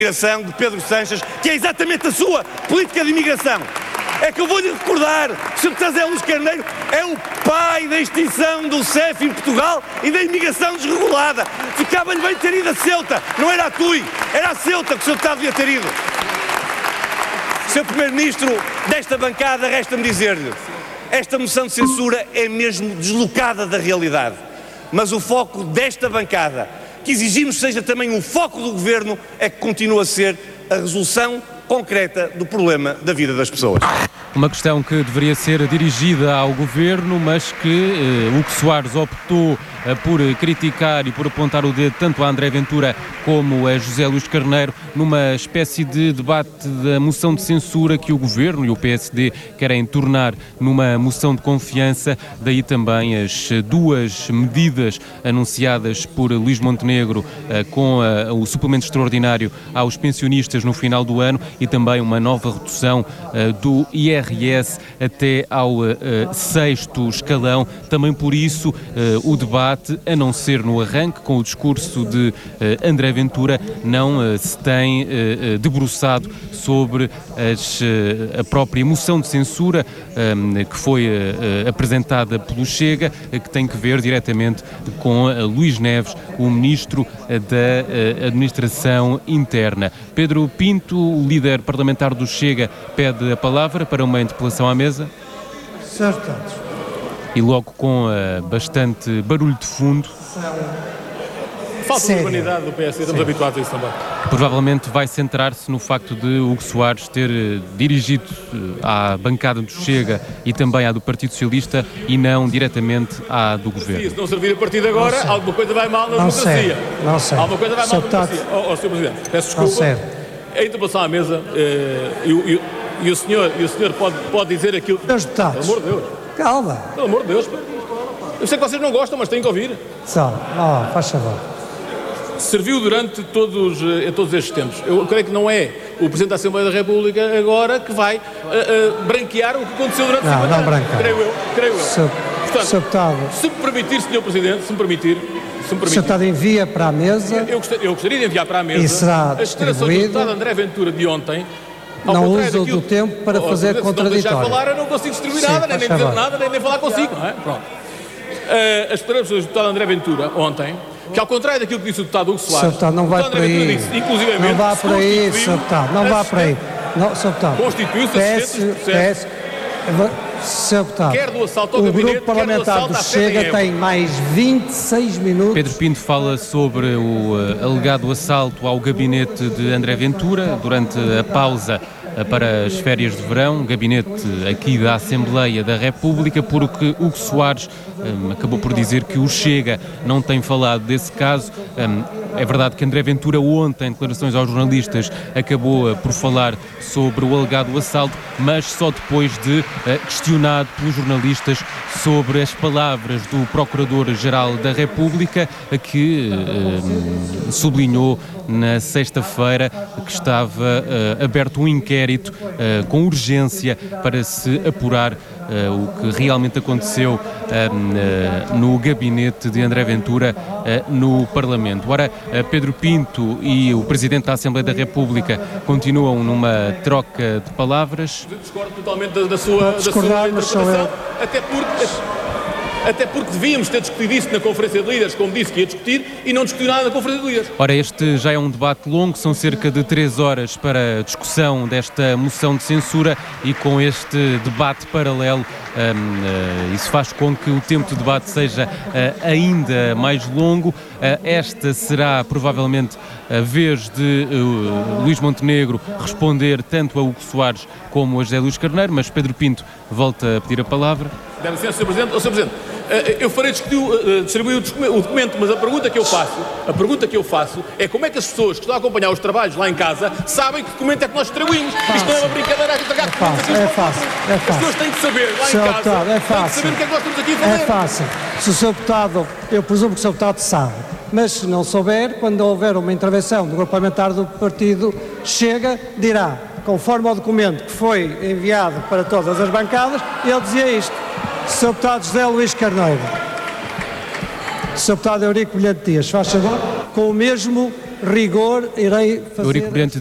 imigração de Pedro Sanches, que é exatamente a sua política de imigração. É que eu vou-lhe recordar, o Sr. José Luís Carneiro é o pai da extinção do CEF em Portugal e da imigração desregulada. Ficava-lhe bem ter ido a Ceuta, não era a Tui, era a Ceuta que o Sr. Deputado devia ter ido. Sr. Primeiro-Ministro desta bancada, resta-me dizer-lhe, esta moção de censura é mesmo deslocada da realidade, mas o foco desta bancada, que exigimos seja também o foco do Governo, é que continua a ser a resolução concreta do problema da vida das pessoas. Uma questão que deveria ser dirigida ao Governo, mas que Hugo Soares optou por criticar e por apontar o dedo tanto a André Ventura como a José Luís Carneiro numa espécie de debate da moção de censura que o Governo e o PSD querem tornar numa moção de confiança, daí também as duas medidas anunciadas por Luís Montenegro com o suplemento extraordinário aos pensionistas no final do ano e também uma nova redução do IRS até ao sexto escalão. Também por isso o debate, a não ser no arranque, com o discurso de André Ventura, não se tem debruçado sobre a própria moção de censura que foi apresentada pelo Chega, que tem que ver diretamente com Luís Neves, o Ministro da Administração Interna. Pedro Pinto, o líder parlamentar do Chega, pede a palavra para uma interpelação à mesa. Certo. E logo com bastante barulho de fundo. Falta de urbanidade do PSD, estamos habituados a isso também. Provavelmente vai centrar-se no facto de Hugo Soares ter dirigido à bancada do Chega e também à do Partido Socialista e não diretamente à do Governo. Se não servir a partir de agora, alguma coisa vai mal na democracia. Não sei. Alguma coisa vai mal na democracia. Sr. Presidente, peço desculpa. A interpelação à mesa e o senhor pode dizer aquilo... Meus deputados. Pelo amor de Deus. Calma. Pelo amor de Deus. Eu sei que vocês não gostam, mas têm que ouvir. Faz favor. Serviu durante todos estes tempos. Eu creio que não é o Presidente da Assembleia da República agora que vai branquear o que aconteceu durante 50 anos. Não branquear. Creio eu. Portanto, Sr. Deputado, se me permitir, Sr. Presidente, se me permitir, o Sr. Deputado envia para a mesa. Eu gostaria de enviar para a mesa e será as declarações do Deputado André Ventura de ontem. Não usa do tempo para fazer contraditório. Se não deixar falar, eu não consigo distribuir nada, nem dizer nada, nem falar consigo. Não é? Pronto. As declarações do Deputado André Ventura ontem, que ao contrário daquilo que disse o Deputado Hugo Soares, Sr. Deputado, não vai por aí. Não vá por aí, Sr. Deputado, não vá por aí. Sr. Deputado, constituiu-se assistente Sr. Deputado, quer do assalto ao o gabinete, Grupo Parlamentar do Chega tem mais 26 minutos. Pedro Pinto fala sobre o alegado assalto ao gabinete de André Ventura durante a pausa para as férias de verão, gabinete aqui da Assembleia da República, porque Hugo Soares acabou por dizer que o Chega não tem falado desse caso. É verdade que André Ventura ontem, em declarações aos jornalistas, acabou por falar sobre o alegado assalto, mas só depois de questionado pelos jornalistas sobre as palavras do Procurador-Geral da República, que sublinhou na sexta-feira que estava aberto um inquérito com urgência para se apurar o que realmente aconteceu no gabinete de André Ventura no Parlamento. Ora, Pedro Pinto e o Presidente da Assembleia da República continuam numa troca de palavras. Discordo totalmente da sua interpretação, até porque devíamos ter discutido isso na Conferência de Líderes, como disse que ia discutir, e não discutiu nada na Conferência de Líderes. Ora, este já é um debate longo, são cerca de 3 horas para a discussão desta moção de censura e com este debate paralelo isso faz com que o tempo de debate seja ainda mais longo. Esta será provavelmente a vez de Luís Montenegro responder tanto a Hugo Soares como a José Luís Carneiro, mas Pedro Pinto volta a pedir a palavra. Deve ser, Sr. Presidente. Sr. Presidente, eu farei distribuir o documento, mas a pergunta que eu faço é como é que as pessoas que estão a acompanhar os trabalhos lá em casa sabem que documento é que nós distribuímos. Isto não é uma brincadeira a entregar documentos aqui. É fácil. As pessoas têm que saber lá em casa, têm que saber o que é que nós estamos aqui a fazer. É fácil. Se o Sr. Deputado, eu presumo que o Sr. Deputado sabe, mas se não souber, quando houver uma intervenção do Grupo Parlamentar do Partido Chega, dirá, conforme ao documento que foi enviado para todas as bancadas, ele dizia isto. Sr. Deputado José Luís Carneiro, Sr. Deputado Eurico Brilhante Dias, faz favor, com o mesmo rigor, irei fazer... Eurico Brilhante